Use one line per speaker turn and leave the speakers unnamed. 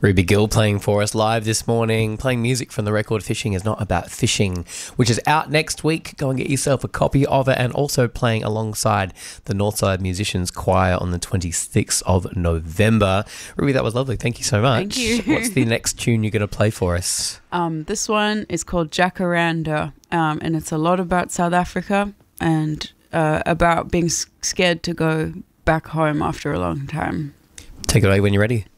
Ruby Gill playing for us live this morning, playing music from the record Fishing Is Not About Fishing, which is out next week. Go and get yourself a copy of it, and also playing alongside the Northside Musicians Choir on the 26th of November. Ruby, that was lovely. Thank you so much.
Thank you.
What's the next tune you're going to play for us?
This one is called Jacaranda, and it's a lot about South Africa and about being scared to go back home after a long time.
Take it away when you're ready.